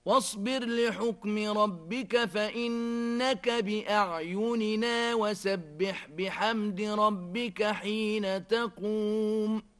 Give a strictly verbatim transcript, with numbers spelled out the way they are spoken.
واصبر لحكم ربك فإنك بأعيننا وسبح بحمد ربك حين تقوم